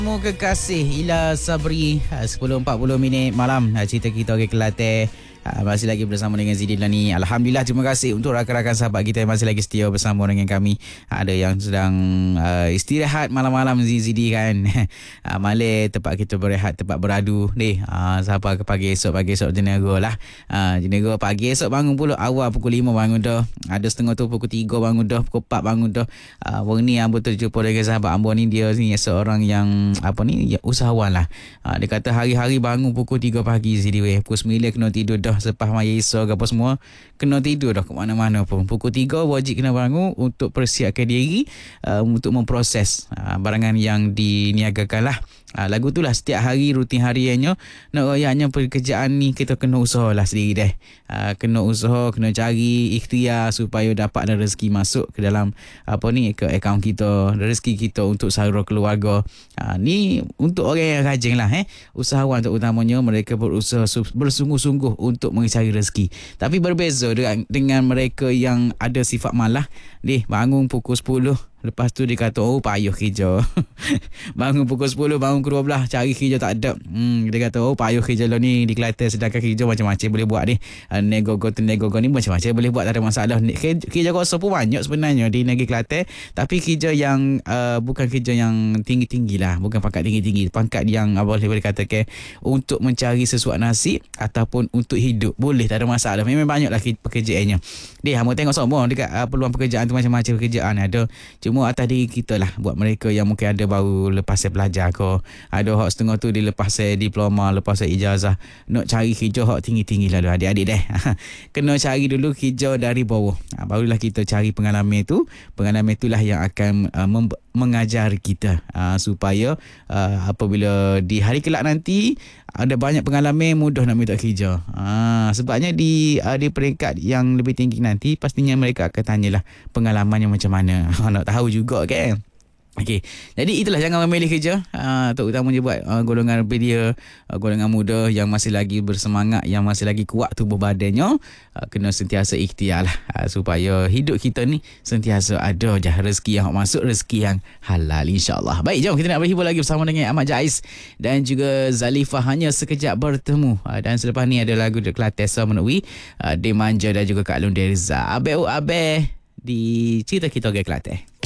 Mu kekasih Ila Sabri 10.40 malam. Cerita kita orang Kelantan. Masih lagi bersama dengan Zidin Lani. Alhamdulillah, terima kasih untuk rakan-rakan sahabat kita yang masih lagi setia bersama dengan kami. Ada yang sedang istirahat malam-malam Zidi kan. Malam tempat kita berehat, tempat beradu ni. Sampai ke pagi esok jenera lah. Jenera pagi esok bangun pula awal pukul 5 bangun dah. Ada setengah tu pukul 3 bangun dah, pukul 4 bangun dah. Hari ni Ambo terjumpa dengan sahabat Ambo ni, dia ni seorang yang usahawan lah. Dia kata hari-hari bangun pukul 3 pagi Zidi weh. Pukul 9 kena tidur dah. Selepas maya esok apa semua kena tidur dah ke mana-mana pun. Pukul 3 wajib kena bangun untuk persiapkan diri untuk memproses barangan yang diniagakan lah. Lagu tu lah setiap hari rutin hariannya. Nak rayanya pekerjaan ni kita kena usaha lah sendiri deh. Kena usaha, kena cari ikhtiar supaya dapat ada rezeki masuk ke dalam ke akaun kita, rezeki kita untuk sara keluarga. Ni untuk orang yang rajin lah usahawan terutamanya, mereka berusaha bersungguh-sungguh untuk mencari rezeki. Tapi berbeza dengan mereka yang ada sifat malah. Dia bangun pukul 10, lepas tu dia kata payuh kerja. Bangun pukul 10, bangun pukul 12 cari kerja tak ada. Dia kata payuh kerja lah ni di Kelantan, sedangkan kerja macam-macam boleh buat ni. Nego-go ni macam-macam boleh buat, tak ada masalah. Kerja kuasa pun banyak sebenarnya di negeri Kelantan, tapi kerja yang bukan kerja yang tinggi-tinggi lah, bukan pangkat tinggi-tinggi, pangkat yang boleh katakan untuk mencari sesuatu nasib ataupun untuk hidup boleh, tak ada masalah. Memang banyaklah pekerjaannya. Dia hamba tengok semua dekat peluang pekerjaan tu, macam-macam pekerjaan ada. Cuma atas diri kita lah, buat mereka yang mungkin ada baru lepas saya belajar ke, ada hak setengah tu dia lepas saya diploma, lepas saya ijazah, nak cari kerja hak tinggi-tinggi lah adik-adik deh. Kena cari dulu kerja dari bawah, barulah kita cari pengalaman tu. Pengalaman itulah yang akan mengajar kita supaya apabila di hari kelak nanti ada banyak pengalaman, mudah nak minta kerja. Sebabnya di peringkat yang lebih tinggi nanti pastinya mereka akan tanyalah pengalamannya macam mana. Nak tahu juga kan. Okey, jadi itulah, jangan memilih kerja terutamanya buat golongan belia, golongan muda yang masih lagi bersemangat, yang masih lagi kuat tubuh badannya. Kena sentiasa ikhtiar lah supaya hidup kita ni sentiasa ada je rezeki yang masuk, rezeki yang halal, insyaAllah. Baik, jom kita nak berhibur lagi bersama dengan Ahmad Jais dan juga Zalifah, Hanya Sekejap Bertemu. Dan selepas ni ada lagu The Kelatesa Menui, Demanja dan juga Kak Lun Deriza. Abe di cerita kita orang Kelantan.